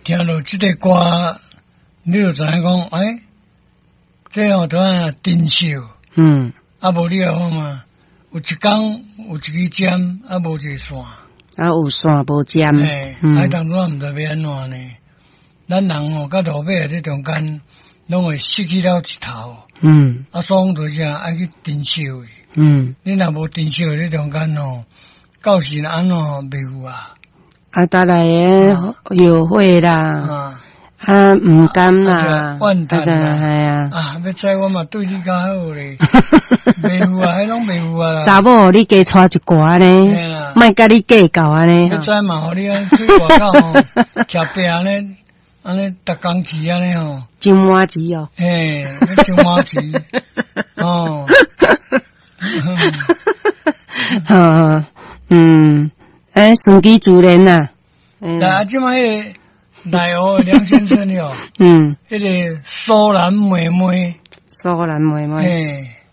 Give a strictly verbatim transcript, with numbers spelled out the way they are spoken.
听到这个歌，你就知影讲，哎，这样都啊珍惜。 嗯， 啊，无你啊看嘛，有一工有一支针，啊无一个线。 啊有线无尖。 哎， 嗯， 啊当初也毋知要安怎呢？咱人吼，甲落尾这中间，拢会失去了一头。 嗯， 啊，所以就是爱去珍惜伊。 嗯， 你若无珍惜这中间吼，到时安怎袂有啊？ 啊，带来诶有会啦， 啊， 啊，毋甘啦， 怨叹啦， 系啊， 啊，要知我嘛对你较好咧，袂有啊，迄拢袂有啊。 查某，你加带一寡呢，莫甲你计较安尼。 要知嘛，互你啊去外口吼，徛壁安尼，安尼逐工去安尼吼， 金麻子哦， 嘿，金麻子，哦， 好，嗯，哎，顺其自然呐。 那即摆迄个奈何梁先生哟， 嗯， 迄个苏兰妹妹， 苏兰妹妹， 嘿。